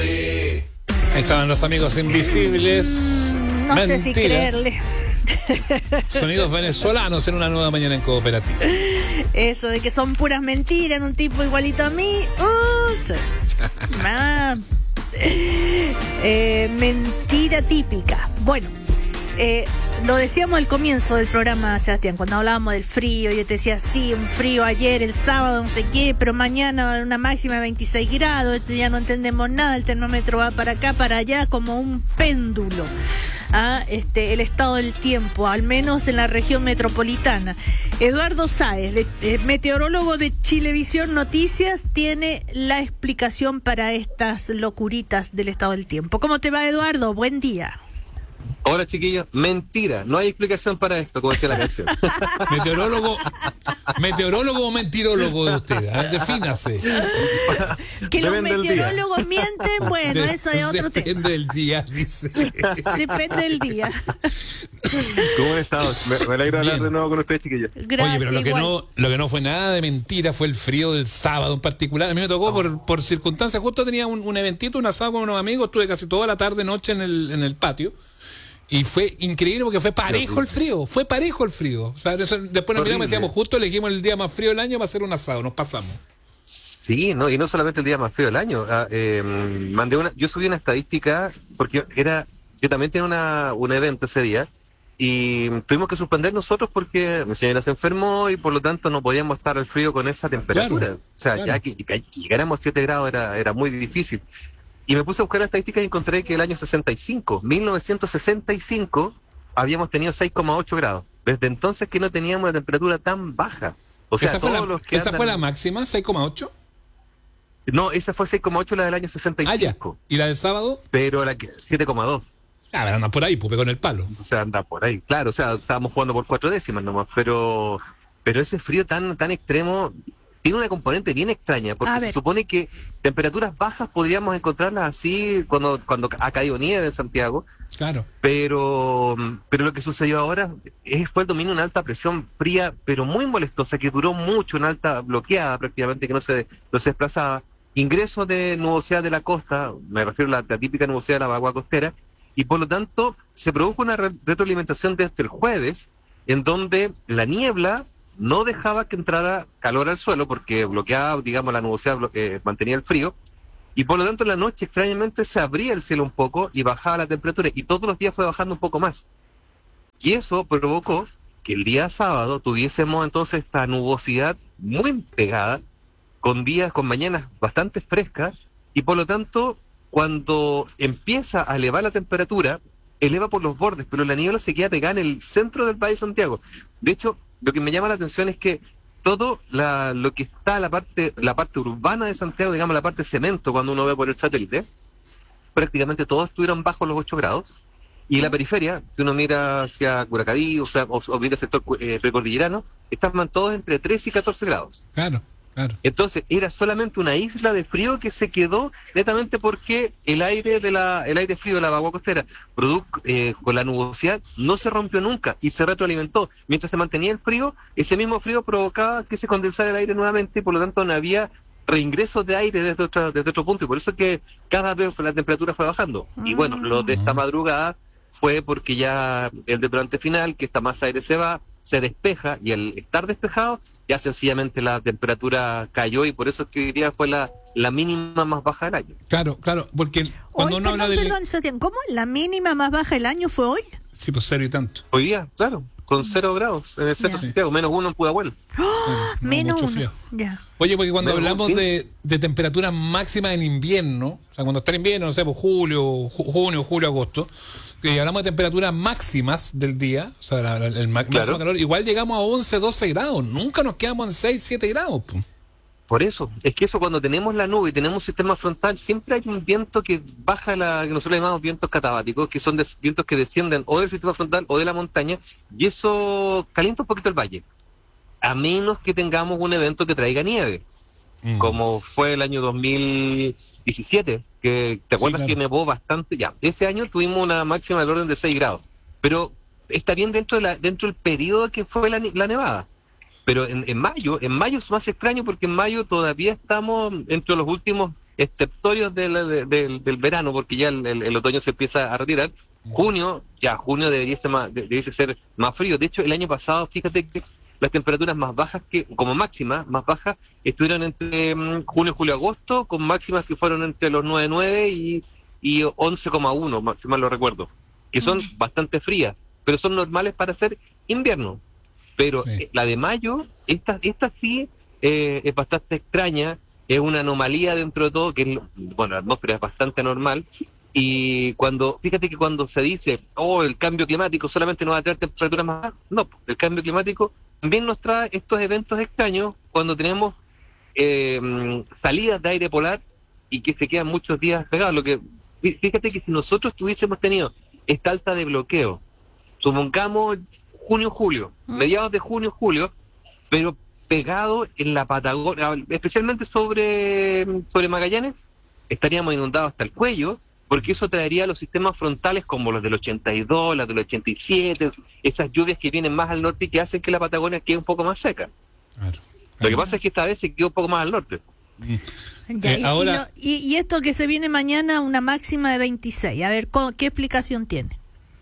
Ahí estaban los amigos invisibles. No Mentira. sé si creerle. Sonidos venezolanos en una nueva mañana en Cooperativa. Eso de que son puras mentiras en un tipo igualito a mí. Mentira típica. Bueno, lo decíamos al comienzo del programa, Sebastián, cuando hablábamos del frío. Yo te decía, sí, un frío ayer, el sábado, no sé qué, pero mañana una máxima de 26 grados. Esto ya no entendemos nada. El termómetro va para acá, para allá, como un péndulo. El estado del tiempo, al menos en la región metropolitana. Eduardo Sáez, meteorólogo de Chilevisión Noticias, tiene la explicación para estas locuritas del estado del tiempo. ¿Cómo te va, Eduardo? Buen día. Hola, chiquillos. Mentira, no hay explicación para esto, como decía la canción. ¿Meteorólogo o mentirólogo de usted? Defínase. Que los meteorólogos mienten, bueno, eso es otro tema. Depende del día, dice. Depende del día. ¿Cómo han estado? Me alegro de hablar de nuevo con ustedes, chiquillos. Gracias. Oye, pero lo que no fue nada de mentira fue el frío del sábado en particular. A mí me tocó por circunstancias. Justo tenía un eventito, un asado con unos amigos. Estuve casi toda la tarde, noche en el patio. Y fue increíble porque fue parejo el frío. Fue parejo el frío. O sea, después nos miramos y decíamos, justo elegimos el día más frío del año para hacer un asado. Nos pasamos. Sí, no, y no solamente el día más frío del año. Yo subí una estadística porque yo también tenía un evento ese día y tuvimos que suspender nosotros porque mi señora se enfermó y por lo tanto no podíamos estar al frío con esa temperatura. Claro, o sea, claro. Ya que llegáramos a 7 grados era muy difícil. Y me puse a buscar la estadística y encontré que el año 1965, habíamos tenido 6,8 grados. Desde entonces que no teníamos una temperatura tan baja. O sea, ¿Esa fue la máxima, 6,8? No, esa fue 6,8 la del año 65. ¿Y la del sábado? Pero la que 7,2. Anda por ahí, pupe, con el palo. O sea, anda por ahí. Claro, o sea, estábamos jugando por 4 décimas nomás. Pero ese frío tan extremo tiene una componente bien extraña, porque se supone que temperaturas bajas podríamos encontrarlas así cuando ha caído nieve en Santiago. Claro. Pero lo que sucedió ahora fue el dominio de una alta presión fría, pero muy molestosa, que duró mucho, una alta bloqueada prácticamente, que no se desplazaba. Ingreso de nubosidad de la costa, me refiero a la típica nubosidad de la vagua costera, y por lo tanto se produjo una retroalimentación desde el jueves, en donde la niebla no dejaba que entrara calor al suelo porque bloqueaba, digamos, la nubosidad mantenía el frío, y por lo tanto en la noche extrañamente se abría el cielo un poco y bajaba la temperatura, y todos los días fue bajando un poco más. Y eso provocó que el día sábado tuviésemos entonces esta nubosidad muy pegada, con mañanas bastante frescas, y por lo tanto cuando empieza a elevar la temperatura, eleva por los bordes, pero la niebla se queda pegada en el centro del Valle de Santiago. De hecho, lo que me llama la atención es que todo lo que está la parte urbana de Santiago, digamos la parte cemento, cuando uno ve por el satélite, prácticamente todos estuvieron bajo los 8 grados, y la periferia, si uno mira hacia Curacaví, o mira el sector precordillerano, estaban todos entre 13 y 14 grados. Claro. Entonces era solamente una isla de frío que se quedó netamente porque el aire frío de la vagua costera con la nubosidad no se rompió nunca y se retroalimentó. Mientras se mantenía el frío, ese mismo frío provocaba que se condensara el aire nuevamente, y por lo tanto no había reingresos de aire desde otro punto, y por eso es que cada vez la temperatura fue bajando. Y bueno, lo de esta madrugada fue porque ya el detonante final, que esta masa de aire se despeja, y al estar despejado ya sencillamente la temperatura cayó, y por eso es que hoy día fue la mínima más baja del año. Claro, cuando uno habla de... Perdón, Sebastián, ¿cómo? ¿La mínima más baja del año fue hoy? Sí, pues 0 y tanto. Hoy día, claro, con 0 grados en el centro de Santiago, -1 en Pudahuel. Menos mucho frío. Ya. Oye, porque cuando hablamos ¿sí? de temperaturas máximas en invierno, o sea, cuando está en invierno, no sé, pues junio, julio, agosto, que hablamos de temperaturas máximas del día, o sea, el máximo calor, igual llegamos a 11, 12 grados, nunca nos quedamos en 6, 7 grados. Pues. Por eso, es que cuando tenemos la nube y tenemos un sistema frontal, siempre hay un viento que baja, que nosotros llamamos vientos catabáticos, que son vientos que descienden o del sistema frontal o de la montaña, y eso calienta un poquito el valle, a menos que tengamos un evento que traiga nieve, como fue el año 2017, que te acuerdas que nevó bastante. Ya, ese año tuvimos una máxima del orden de 6 grados, pero está bien dentro del periodo que fue la nevada. Pero en mayo es más extraño, porque en mayo todavía estamos entre los últimos estertorios del verano, porque ya el otoño se empieza a retirar. Junio debería ser más frío. De hecho, el año pasado, fíjate que las temperaturas más bajas, como máximas, más bajas, estuvieron entre junio, julio, agosto, con máximas que fueron entre los 9,9 y 11,1, si mal lo recuerdo, que son bastante frías, pero son normales para hacer invierno. Pero la de mayo, esta sí es bastante extraña, es una anomalía dentro de todo, que la atmósfera es bastante normal. Y fíjate que cuando se dice, el cambio climático solamente nos va a traer temperaturas más bajas, no, el cambio climático también nos trae estos eventos extraños cuando tenemos salidas de aire polar y que se quedan muchos días pegados. Fíjate que si nosotros tuviésemos tenido esta alta de bloqueo, supongamos junio-julio, mediados de junio-julio, pero pegado en la Patagonia, especialmente sobre Magallanes, estaríamos inundados hasta el cuello, porque eso traería los sistemas frontales como los del 82, los del 87, esas lluvias que vienen más al norte y que hacen que la Patagonia quede un poco más seca. Claro. Lo que pasa es que esta vez se quedó un poco más al norte. Ahora... y esto que se viene mañana, una máxima de 26. A ver, ¿qué explicación tiene?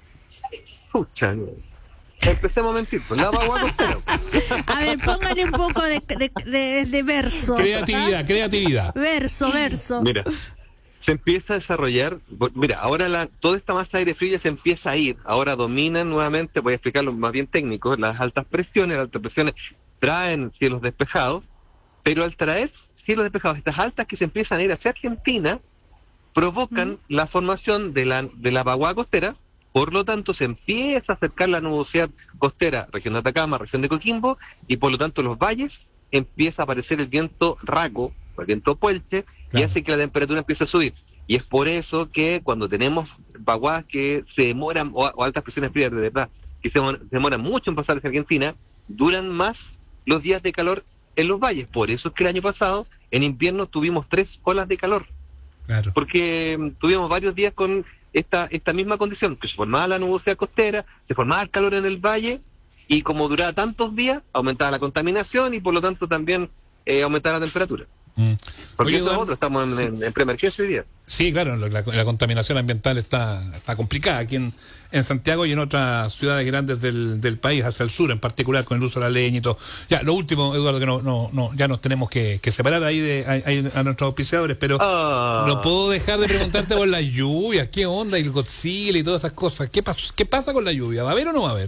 Pucha, empecemos a mentir, pues la vagua costera. A ver, póngale un poco de verso. Creatividad. Verso. Mira, se empieza a desarrollar, ahora toda esta masa de aire frío ya se empieza a ir, ahora dominan nuevamente, voy a explicarlo más bien técnico, las altas presiones traen cielos despejados, pero al traer cielos despejados, estas altas que se empiezan a ir hacia Argentina, provocan la formación de la vaguada costera. Por lo tanto, se empieza a acercar la nubosidad costera, región de Atacama, región de Coquimbo, y por lo tanto los valles empieza a aparecer el viento raco, el viento puelche, y hace que la temperatura empiece a subir. Y es por eso que cuando tenemos vaguadas que se demoran, o altas presiones frías de verdad, que se demoran mucho en pasar hacia Argentina, duran más los días de calor en los valles. Por eso es que el año pasado, en invierno, tuvimos 3 olas de calor. Claro. Porque tuvimos varios días con esta misma condición, que se formaba la nubosidad costera, se formaba el calor en el valle, y como duraba tantos días, aumentaba la contaminación y por lo tanto también aumentaba la temperatura. Porque eso es otro, estamos en preemergencia hoy día. Sí, claro, la contaminación ambiental está complicada aquí en Santiago y en otras ciudades grandes del país, hacia el sur en particular, con el uso de la leña y todo. Ya, lo último, Eduardo, que ya nos tenemos que separar ahí a nuestros auspiciadores, pero no puedo dejar de preguntarte por la lluvia, qué onda, y el Godzilla y todas esas cosas. ¿Qué pasa con la lluvia? ¿Va a haber o no va a haber?